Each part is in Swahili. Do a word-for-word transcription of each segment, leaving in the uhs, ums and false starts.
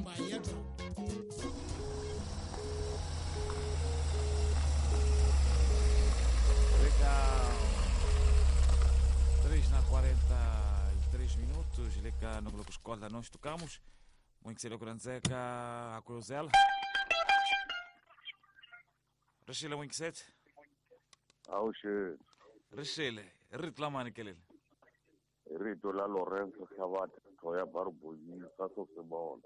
bayatra. três na quarenta e três minutos, leka no Globo Escola nós tocamos. Muito cedo com a Zeca, a Coelzela. Rachel, muito cedo. Auxe, Rachel, reclamando que ele. Rito la Lorenzo Chavata, Toya Barbuji, Sasso Sebon.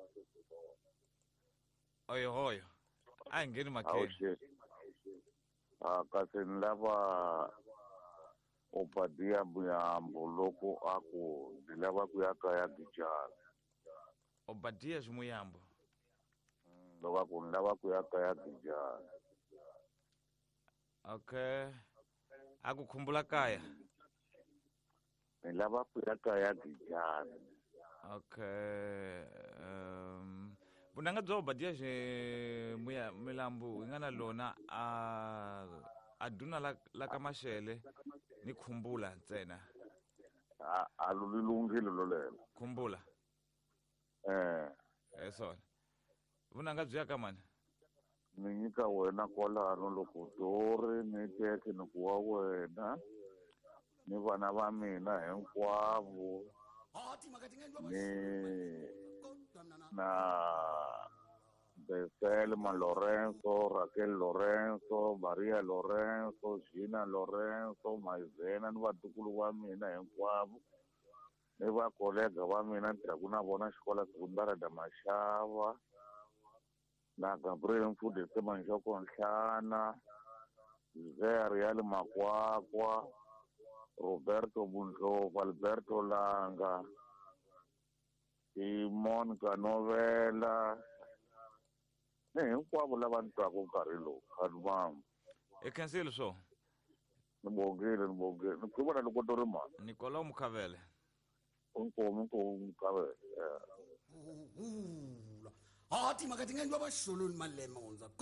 Oyo, oyo. Ah, ngeni makeni. Auxe, a Casen Lava Opadia Buyambo, Loco Ako, de Lava Kuyaka Yakijan. Obadia Jumuyambo. Loga kun Lava Kuyaka Yakijan. Okay. Akukumbula kaya. Lava Kuyaka Yakijan. Okay. Um, bunanga dzo badia je muya milambu ingana lona a aduna la la kamashele ni khumbula ntsena. Alulilungile lo lelo. Khumbula. Eh. Eso. Bunanga dzo yakamana. Ni nyika wena kwalano loko tori ni teke ni kuwa wena ni vana va mina hinkwavo ni na Selma Lorenzo, Raquel Lorenzo, Maria Lorenzo, Gina Lorenzo, Maizena ni vatukulu va mina hinkwavo ni va kolega va mina ni tirhaku na vona xikola sekundara da Mashava na Gabriel Mfudisi Manjoko Nhlana, Zé Real Makwakwa, Roberto Bundlova, Alberto Langa, Simon Canovela, ni hinkwavo lava ni twaka nkarhi lowu khani vami E cancelo so. ni bongile ni bongile ni ku vona loko to ri mali Nicolau Mukavele. inkomu inkomu mukavele Hati makatinga ndwa basholoni malema onza.